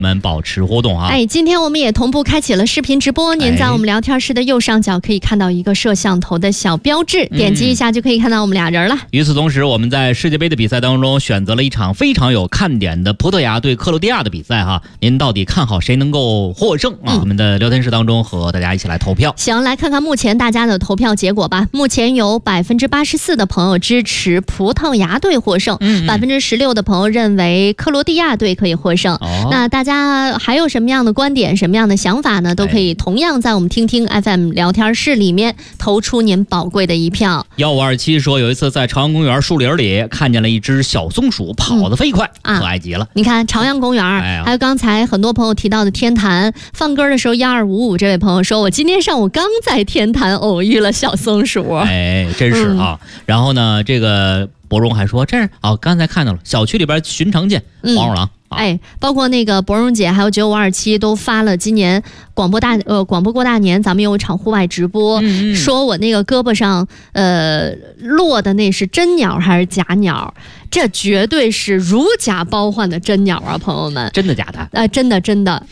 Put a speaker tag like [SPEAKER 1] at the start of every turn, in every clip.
[SPEAKER 1] 们保持互动啊！
[SPEAKER 2] 今天我们也同步开启了视频直播，您在我们聊天室的右上角可以看到一个摄像头的小标志，点击一下就可以看到我们俩人了。
[SPEAKER 1] 与此同时，我们在世界杯的比赛当中选择了一场非常有看点的葡萄牙对克罗地亚的比赛哈，您到底看好谁能够获胜啊？我们的聊天室当中和大家一起来投票。
[SPEAKER 2] 行，来看看目前大家的投票结果吧。目前有84%的朋友支持葡萄牙队获胜，16%的朋友认为克罗地亚队可以获胜。那大家还有什么样的观点、什么样的想法呢？都可以同样在我们听听 FM 聊天室里面投出您宝贵的一票。
[SPEAKER 1] 1527说，有一次在朝阳公园树林里看见了一只小松鼠，跑得飞快，可爱极了。
[SPEAKER 2] 你看朝阳公园，还有刚才很多朋友提到的天坛，放歌的时候1255这位朋友说，我今天上午刚在天坛偶遇了小松鼠。
[SPEAKER 1] 真是啊。然后呢，这个博荣还说，这是刚才看到了，小区里边寻常见黄鼠狼。
[SPEAKER 2] 包括那个博荣姐还有9527都发了今年广播过大年，咱们有一场户外直播，说我那个胳膊上落的那是真鸟还是假鸟？这绝对是如假包换的真鸟啊，朋友们！
[SPEAKER 1] 真的假的？
[SPEAKER 2] 真的。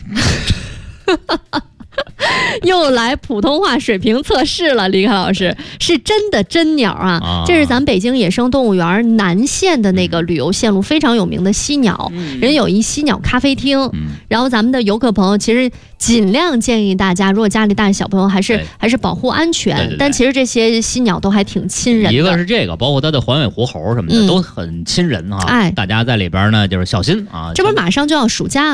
[SPEAKER 2] 又来普通话水平测试了，李凯老师，是真的真鸟啊！这是咱北京野生动物园南线的那个旅游线路非常有名的犀鸟，人有一犀鸟咖啡厅。然后咱们的游客朋友其实尽量建议大家，如果家里带小朋友，还是保护安全。
[SPEAKER 1] 对，
[SPEAKER 2] 但其实这些犀鸟都还挺亲人的。
[SPEAKER 1] 一个是这个，包括它的环尾狐猴什么的，都很亲人啊。大家在里边呢就是小心啊。
[SPEAKER 2] 这不马上就要暑假了。